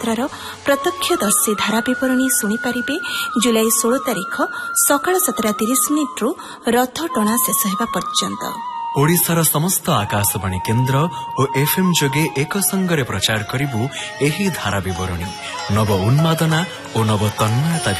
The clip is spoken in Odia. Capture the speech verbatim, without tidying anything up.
ରଥଯାତ୍ରାର ପ୍ରତ୍ୟକ୍ଷଦର୍ଶୀ ଧାରାବିବରଣୀ ଶୁଣିପାରିବେ ଜୁଲାଇ ଷୋହଳ ତାରିଖ ସକାଳ ସାତଟା ତିରିଶ ମିନିଟ୍ରୁ ରଥ ଟଣା ଶେଷ ହେବା ପର୍ଯ୍ୟନ୍ତ। ଓଡ଼ିଶାର ସମସ୍ତ ଆକାଶବାଣୀ କେନ୍ଦ୍ର ଓ ଏଫ୍ଏମ୍ ଯୋଗେ ଏକ ସଙ୍ଗରେ ପ୍ରଚାର କରିବୁ ଏହି ଧାରାବିବରଣୀ। ନବ ଉନ୍ମାଦନା ଓ ନବ ତନ୍ମୟତା